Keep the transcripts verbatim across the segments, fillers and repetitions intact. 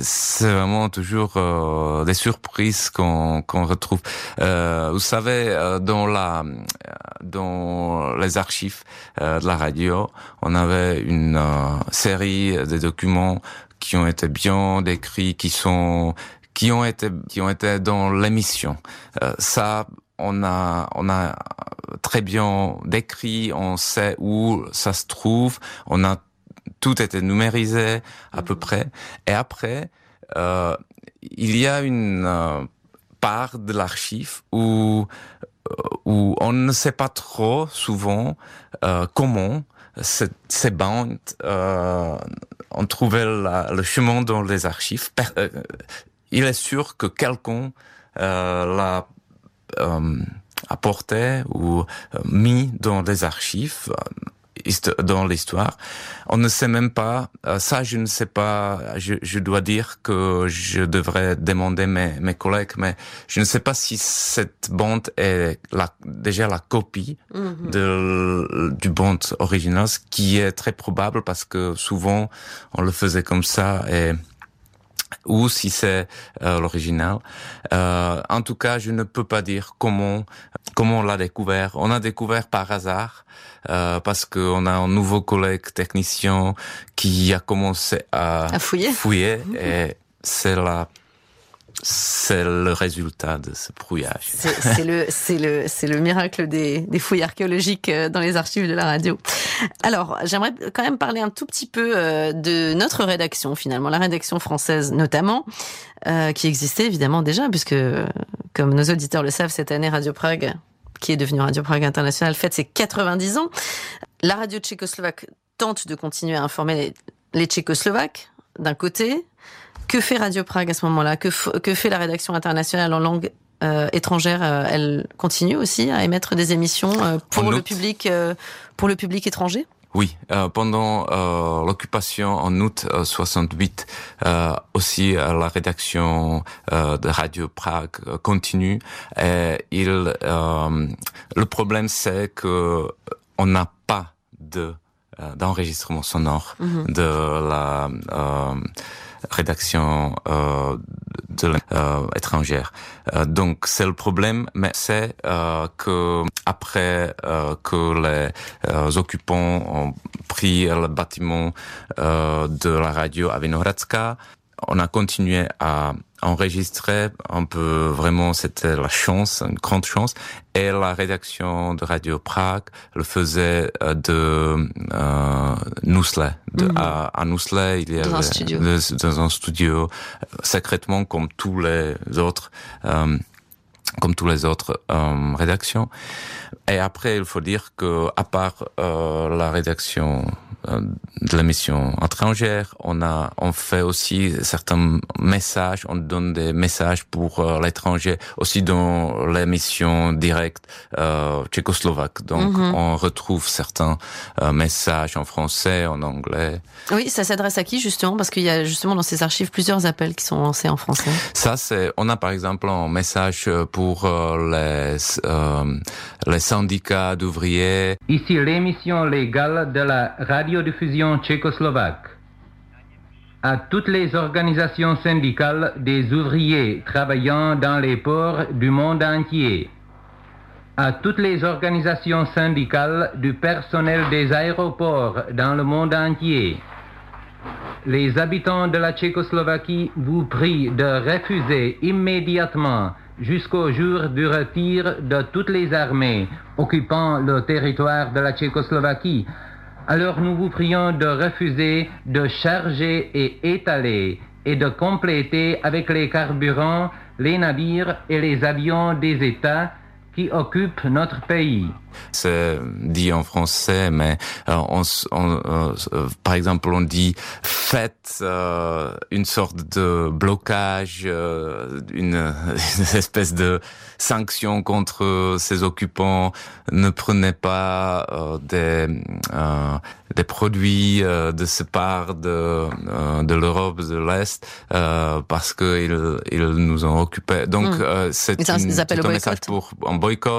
c'est vraiment toujours euh, des surprises qu'on qu'on retrouve. Euh, vous savez, euh, dans la dans les archives euh, de la radio, on avait une euh, série de documents qui ont été bien décrits, qui sont qui ont été qui ont été dans l'émission. Euh, ça, on a on a très bien décrit, on sait où ça se trouve, on a tout été numérisé à peu près. Et après, euh, il y a une euh, part de l'archive où où on ne sait pas trop souvent euh, comment ces, ces bandes euh, ont trouvé la, le chemin dans les archives. Euh, il est sûr que quelqu'un euh, l'a euh, apporté ou euh, mis dans les archives, dans l'histoire. On ne sait même pas, ça je ne sais pas, je, je dois dire que je devrais demander mes, mes collègues, mais je ne sais pas si cette bande est la, déjà la copie mm-hmm. de, du bande original, ce qui est très probable parce que souvent on le faisait comme ça et ou si c'est euh, l'original. Euh, en tout cas, je ne peux pas dire comment comment on l'a découvert. On a découvert par hasard euh, parce que on a un nouveau collègue technicien qui a commencé à, à fouiller, fouiller mmh. et c'est la c'est le résultat de ce brouillage. C'est, c'est le, c'est le, c'est le miracle des, des fouilles archéologiques dans les archives de la radio. Alors, j'aimerais quand même parler un tout petit peu de notre rédaction, finalement, la rédaction française notamment, euh, qui existait évidemment déjà, puisque, comme nos auditeurs le savent, cette année, Radio Prague, qui est devenue Radio Prague International, fête ses quatre-vingt-dix ans. La radio tchécoslovaque tente de continuer à informer les, les Tchécoslovaques, d'un côté. Que fait Radio Prague à ce moment-là ? Que, f- que fait la rédaction internationale en langue euh, étrangère ? euh, Elle continue aussi à émettre des émissions euh, pour le public, euh, pour le public étranger ? Oui, euh, pendant euh, l'occupation en août euh, soixante-huit, euh, aussi euh, la rédaction euh, de Radio Prague euh, continue. Et il, euh, le problème c'est que on n'a pas de euh, d'enregistrement sonore mm-hmm. de la euh, rédaction euh, de euh, étrangère. Euh, donc c'est le problème, mais c'est euh, que après euh, que les euh, occupants ont pris le bâtiment euh, de la radio à Vinohradska, on a continué à enregistrer un peu, vraiment c'était la chance, une grande chance, et la rédaction de Radio Prague le faisait de euh, Nusle. De, mm-hmm. à, à Nusle, il y avait dans un studio, de, dans un studio secrètement comme tous les autres, euh, comme tous les autres euh, rédactions. Et après, il faut dire que à part euh, la rédaction de l'émission étrangère, on a on fait aussi certains messages, on donne des messages pour euh, l'étranger aussi dans l'émission directe euh, tchécoslovaque. Donc mm-hmm. on retrouve certains euh, messages en français, en anglais. Oui, ça s'adresse à qui justement ? Parce qu'il y a justement dans ces archives plusieurs appels qui sont lancés en français. Ça c'est, on a par exemple un message pour euh, les euh, les syndicats d'ouvriers. Ici l'émission légale de la radiodiffusion tchécoslovaque. À toutes les organisations syndicales des ouvriers travaillant dans les ports du monde entier. À toutes les organisations syndicales du personnel des aéroports dans le monde entier. Les habitants de la Tchécoslovaquie vous prient de refuser immédiatement jusqu'au jour du retire de toutes les armées occupant le territoire de la Tchécoslovaquie. Alors nous vous prions de refuser de charger et étaler et de compléter avec les carburants les navires et les avions des États qui occupent notre pays. C'est dit en français, mais euh, on, on, euh, par exemple, on dit faites euh, une sorte de blocage, euh, une, une espèce de sanction contre ces occupants. Ne prenez pas euh, des euh, des produits euh, de ce part de euh, de l'Europe de l'Est euh, parce que ils ils nous ont occupés. Donc mmh. euh, c'est, une, c'est un message pour un boycott,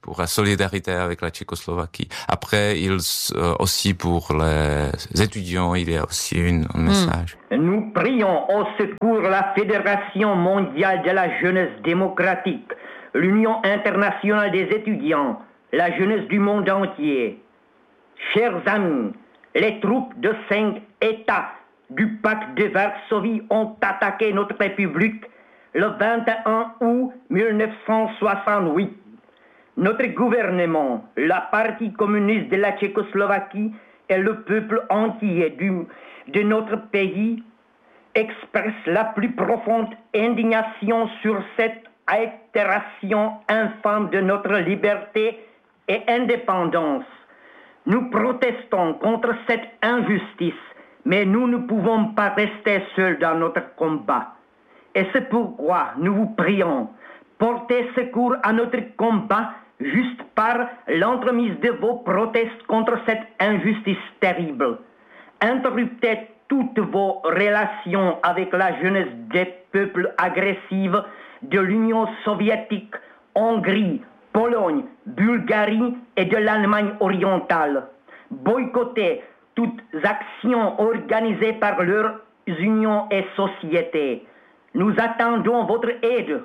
pour la solidarité avec la Tchécoslovaquie. Après, il euh, aussi pour les étudiants, il y a aussi une, un message. Nous prions au secours la Fédération mondiale de la jeunesse démocratique, l'Union internationale des étudiants, la jeunesse du monde entier. Chers amis, les troupes de cinq États du pacte de Varsovie ont attaqué notre République le vingt et un août mille neuf cent soixante-huit. Notre gouvernement, la partie communiste de la Tchécoslovaquie et le peuple entier du, de notre pays expressent la plus profonde indignation sur cette altération infâme de notre liberté et indépendance. Nous protestons contre cette injustice, mais nous ne pouvons pas rester seuls dans notre combat. Et c'est pourquoi nous vous prions, portez secours à notre combat juste par l'entremise de vos protestes contre cette injustice terrible. Interruptez toutes vos relations avec la jeunesse des peuples agressifs de l'Union soviétique, Hongrie, Pologne, Bulgarie et de l'Allemagne orientale. Boycottez toutes actions organisées par leurs unions et sociétés. Nous attendons votre aide.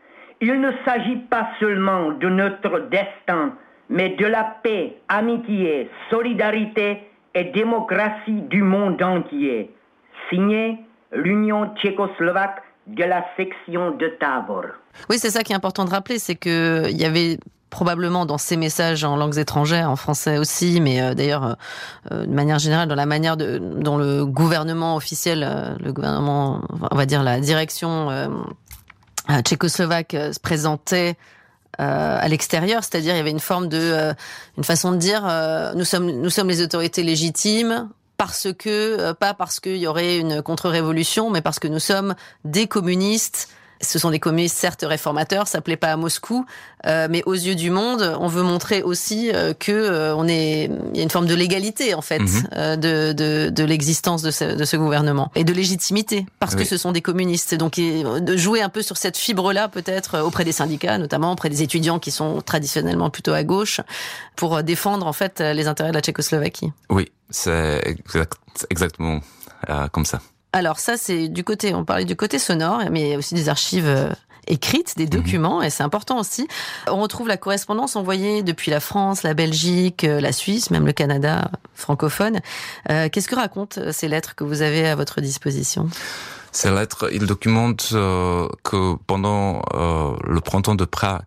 Il ne s'agit pas seulement de notre destin, mais de la paix, amitié, solidarité et démocratie du monde entier. Signé l'Union tchécoslovaque de la section de Tábor. Oui, c'est ça qui est important de rappeler, c'est que il y avait probablement dans ces messages en langues étrangères, en français aussi, mais euh, d'ailleurs, euh, de manière générale, dans la manière de, dont le gouvernement officiel, euh, le gouvernement, on va dire la direction euh, tchécoslovaque euh, se présentait euh, à l'extérieur, c'est-à-dire il y avait une forme de, euh, une façon de dire, euh, nous sommes, nous sommes les autorités légitimes. Parce que, euh, pas parce qu'il y aurait une contre-révolution, mais parce que nous sommes des communistes. Ce sont des communistes certes réformateurs, ça plaît pas à Moscou, euh, mais aux yeux du monde, on veut montrer aussi euh, que euh, on est, il y a une forme de légalité en fait mm-hmm. euh, de, de de l'existence de ce, de ce gouvernement et de légitimité parce oui. que ce sont des communistes. Donc de jouer un peu sur cette fibre-là peut-être auprès des syndicats, notamment auprès des étudiants qui sont traditionnellement plutôt à gauche, pour défendre en fait les intérêts de la Tchécoslovaquie. Oui, c'est exact, exactement euh, comme ça. Alors ça, c'est du côté, on parlait du côté sonore, mais il y a aussi des archives euh, écrites, des documents, mmh. et c'est important aussi. On retrouve la correspondance envoyée depuis la France, la Belgique, euh, la Suisse, même le Canada francophone. Euh, qu'est-ce que racontent ces lettres que vous avez à votre disposition ? Ces lettres, ils documentent euh, que pendant euh, le printemps de Prague,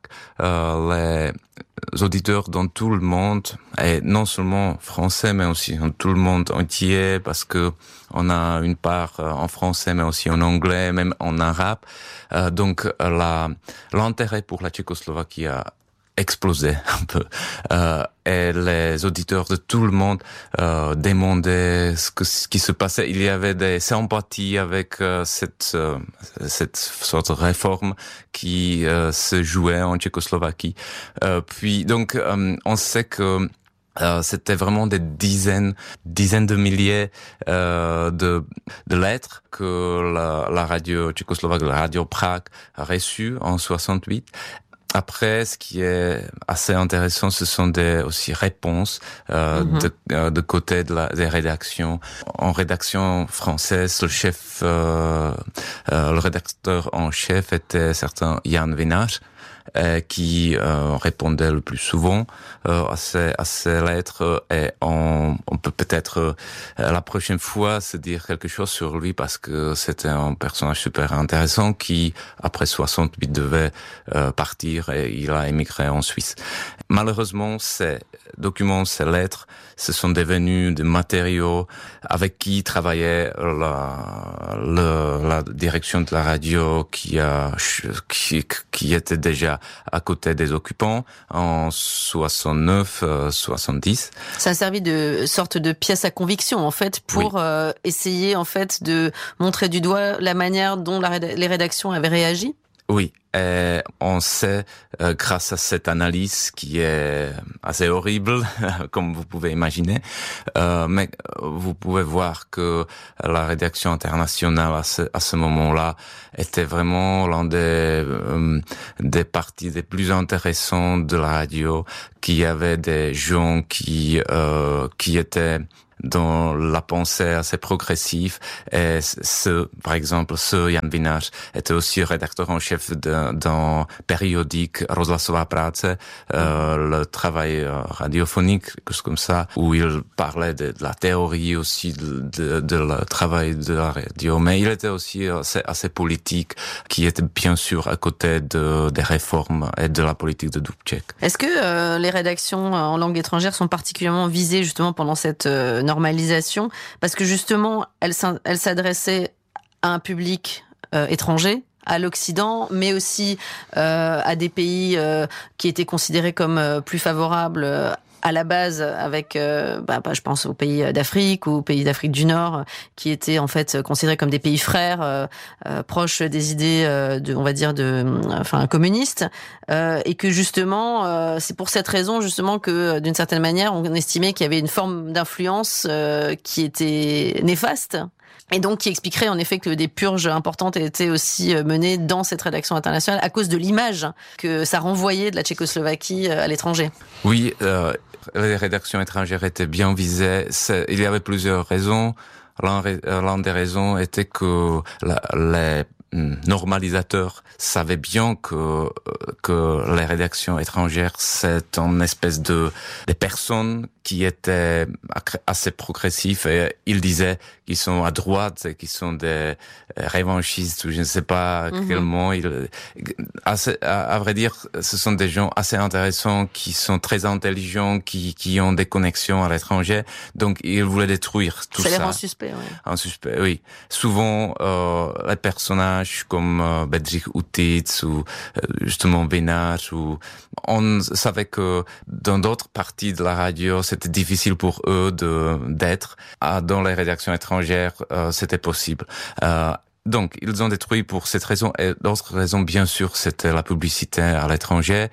euh, les auditeurs dans tout le monde, et non seulement français, mais aussi dans tout le monde entier, parce que on a une part en français, mais aussi en anglais, même en arabe. Euh, donc, la, l'intérêt pour la Tchécoslovaquie a explosé un peu. Euh, et les auditeurs de tout le monde euh, demandaient ce, que, ce qui se passait. Il y avait des sympathies avec euh, cette, euh, cette sorte de réforme qui euh, se jouait en Tchécoslovaquie. Euh, puis, donc, euh, on sait que Euh, c'était vraiment des dizaines, dizaines de milliers euh, de, de lettres que la, la radio tchécoslovaque, la radio Prague a reçues en soixante-huit. Après, ce qui est assez intéressant, ce sont des aussi réponses euh, mm-hmm. de, de côté de la, des rédactions. En rédaction française, le chef, euh, euh, le rédacteur en chef était certain Jan Vinage. Euh, qui euh, répondait le plus souvent euh, à, ces, à ces lettres et on, on peut peut-être euh, la prochaine fois se dire quelque chose sur lui parce que c'était un personnage super intéressant qui après soixante-huit devait euh, partir et il a émigré en Suisse. Malheureusement, ces documents, ces lettres, ce sont devenus des matériaux avec qui travaillait la, la, la direction de la radio qui a qui, qui était déjà à côté des occupants en soixante-neuf, soixante-dix. Ça a servi de sorte de pièce à conviction en fait pour oui. euh, essayer en fait de montrer du doigt la manière dont la réda- les rédactions avaient réagi. Oui. Et on sait, euh, grâce à cette analyse qui est assez horrible, comme vous pouvez imaginer, euh, mais vous pouvez voir que la rédaction internationale à ce, à ce moment-là était vraiment l'un des, euh, des parties les plus intéressantes de la radio, qui avait des gens qui, euh, qui étaient dans la pensée assez progressive. Et ce, par exemple, ce Jan Vinař était aussi rédacteur en chef d'un périodique Rozhlasová práce, euh, le travail radiophonique, quelque chose comme ça, où il parlait de, de la théorie aussi, de, de, de le travail de la radio. Mais il était aussi assez, assez politique, qui était bien sûr à côté de, des réformes et de la politique de Dubček. Est-ce que euh, les rédactions en langue étrangère sont particulièrement visées justement pendant cette euh, normalisation, parce que justement, elle, elle s'adressait à un public euh, étranger, à l'Occident, mais aussi euh, à des pays euh, qui étaient considérés comme euh, plus favorables euh, à la base, avec, euh, bah, bah, je pense aux pays d'Afrique ou aux pays d'Afrique du Nord, qui étaient en fait considérés comme des pays frères, euh, euh, proches des idées, euh, de, on va dire, de, enfin, communistes, euh, et que justement, euh, c'est pour cette raison justement que, d'une certaine manière, on estimait qu'il y avait une forme d'influence euh, qui était néfaste. Et donc, qui expliquerait en effet que des purges importantes étaient aussi menées dans cette rédaction internationale à cause de l'image que ça renvoyait de la Tchécoslovaquie à l'étranger. Oui, euh, les rédactions étrangères étaient bien visées. C'est, il y avait plusieurs raisons. L'un des raisons était que la, les normalisateurs savaient bien que que les rédactions étrangères, c'est une espèce de des personnes qui étaient assez progressifs, et ils disaient qu'ils sont à droite et qu'ils sont des revanchistes, ou je ne sais pas mm-hmm. quel mot. Ils, assez, à, à vrai dire, ce sont des gens assez intéressants, qui sont très intelligents, qui qui ont des connexions à l'étranger, donc ils voulaient détruire tout ça. Ça les rend suspects, oui. Un suspect, oui. Souvent, euh, les personnages comme euh, Bedřich Utic ou euh, justement Vinař, ou on savait que dans d'autres parties de la radio, c'était difficile pour eux de d'être. Ah, dans les rédactions étrangères, euh, c'était possible. Euh, donc, ils ont détruit pour cette raison. Et d'autres raisons, bien sûr, c'était la publicité à l'étranger.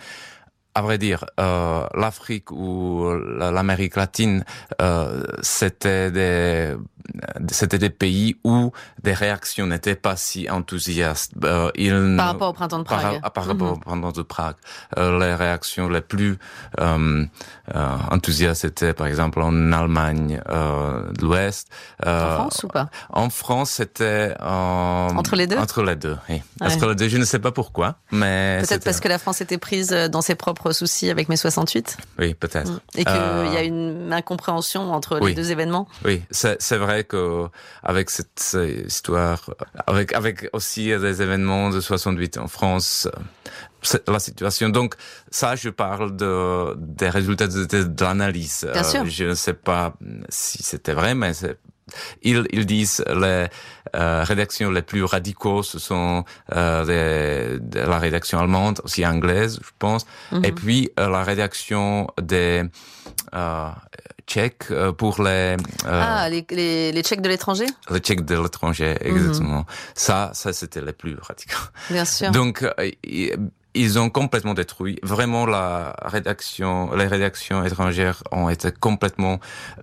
À vrai dire, euh, l'Afrique ou l'Amérique latine, euh, c'était des c'était des pays où des réactions n'étaient pas si enthousiastes. Euh, ils, par rapport au printemps de Prague. Par, par rapport mm-hmm. au printemps de Prague, euh, les réactions les plus euh, euh, enthousiastes étaient, par exemple, en Allemagne euh, de l'Ouest. Euh, en France ou pas? En France, c'était euh, entre les deux. Entre les deux, oui. Ouais. Entre les deux, je ne sais pas pourquoi, mais peut-être c'était... parce que la France était prise dans ses propres soucis avec mai soixante-huit. Oui, peut-être. Et qu'il euh... y a une incompréhension entre oui. les deux événements. Oui, c'est, c'est vrai que avec cette histoire, avec avec aussi des événements de soixante-huit en France, c'est la situation. Donc ça, je parle de des résultats de, de, de l'analyse. Bien sûr. Euh, je ne sais pas si c'était vrai, mais c'est Ils, ils disent les euh, rédactions les plus radicaux, ce sont euh, les, de la rédaction allemande, aussi anglaise, je pense, mm-hmm. et puis euh, la rédaction des euh, Tchèques pour les... Euh, ah, les, les, les Tchèques de l'étranger? Les Tchèques de l'étranger, exactement. Mm-hmm. Ça, ça c'était les plus radicaux. Bien sûr. Donc, euh, ils ont complètement détruit. Vraiment, la rédaction, les rédactions étrangères ont été complètement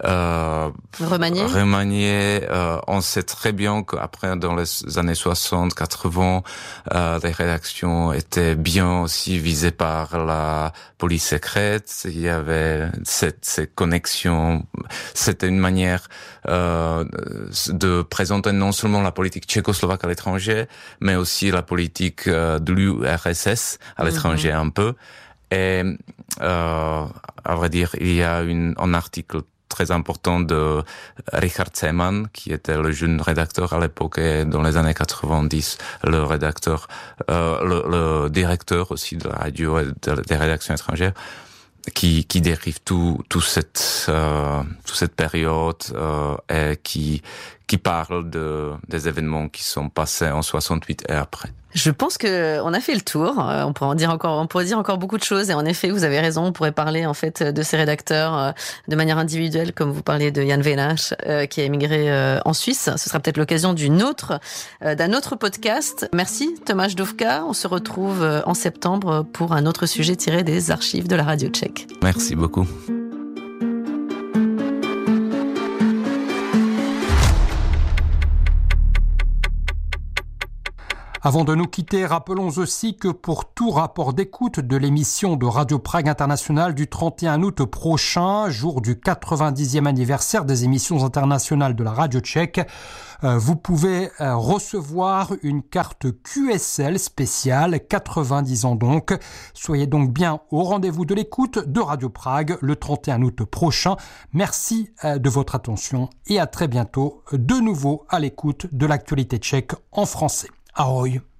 euh, remaniées. remaniées. Euh, on sait très bien qu'après, dans les années soixante, quatre-vingts, euh, les rédactions étaient bien aussi visées par la police secrète. Il y avait cette, cette connexion. C'était une manière euh, de présenter non seulement la politique tchécoslovaque à l'étranger, mais aussi la politique euh, de l'U R S S à l'étranger mm-hmm. un peu. Et euh, à vrai dire, il y a une, un article très important de Richard Zeman, qui était le jeune rédacteur à l'époque, et dans les années quatre-vingt-dix, le rédacteur, euh, le, le directeur aussi de la radio et de, des rédactions étrangères, qui qui dérive tout tout cette euh, toute cette période euh, et qui qui parle de des événements qui sont passés en soixante-huit et après. Je pense que on a fait le tour. On pourrait en dire encore, on pourrait dire encore beaucoup de choses. Et en effet, vous avez raison. On pourrait parler en fait de ces rédacteurs de manière individuelle, comme vous parlez de Jan Weenach, qui a émigré en Suisse. Ce sera peut-être l'occasion d'une autre, d'un autre podcast. Merci Tomáš Dufka. On se retrouve en septembre pour un autre sujet tiré des archives de la radio tchèque. Merci beaucoup. Avant de nous quitter, rappelons aussi que pour tout rapport d'écoute de l'émission de Radio Prague International du trente et un août prochain, jour du quatre-vingt-dixième anniversaire des émissions internationales de la radio tchèque, vous pouvez recevoir une carte Q S L spéciale, quatre-vingt-dix ans donc. Soyez donc bien au rendez-vous de l'écoute de Radio Prague le trente et un août prochain. Merci de votre attention et à très bientôt de nouveau à l'écoute de l'actualité tchèque en français. Ahoj.